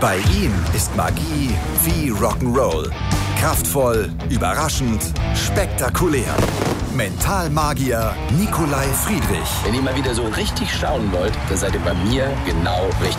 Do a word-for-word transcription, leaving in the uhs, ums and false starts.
Bei ihm ist Magie wie Rock'n'Roll. Kraftvoll, überraschend, spektakulär. Mentalmagier Nikolai Friedrich. Wenn ihr mal wieder so richtig schauen wollt, dann seid ihr bei mir genau richtig.